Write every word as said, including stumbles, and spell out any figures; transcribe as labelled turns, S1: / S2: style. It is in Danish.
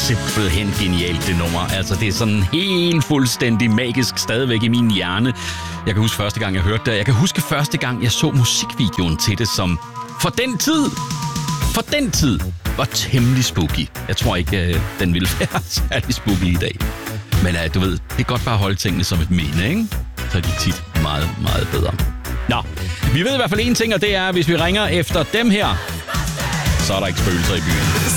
S1: simpelthen genialt, det nummer. Altså, det er sådan helt fuldstændig magisk stadigvæk i min hjerne. Jeg kan huske første gang, jeg hørte det. Jeg kan huske første gang, jeg så musikvideoen til det, som for den tid, for den tid, var temmelig spooky. Jeg tror ikke, den ville være særlig spooky i dag. Men uh, du ved, det er godt bare at holde tingene som et minde, ikke? Så er de tit meget, meget bedre. Nå, vi ved i hvert fald en ting, og det er, at hvis vi ringer efter dem her, så er der ikke spøgelser i byen.